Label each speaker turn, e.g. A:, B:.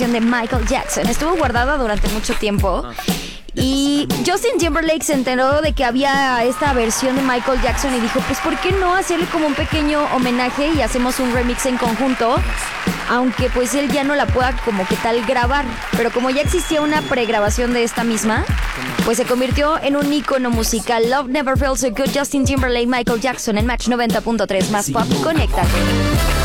A: versión de Michael Jackson. Estuvo guardada durante mucho tiempo. Y Justin Timberlake se enteró de que había esta versión de Michael Jackson y dijo, pues ¿por qué no hacerle como un pequeño homenaje y hacemos un remix en conjunto? Aunque pues él ya no la pueda como que tal grabar. Pero como ya existía una pregrabación de esta misma, pues se convirtió en un ícono musical. Love Never Felt So Good, Justin Timberlake, Michael Jackson en Match 90.3 más pop. Conéctate.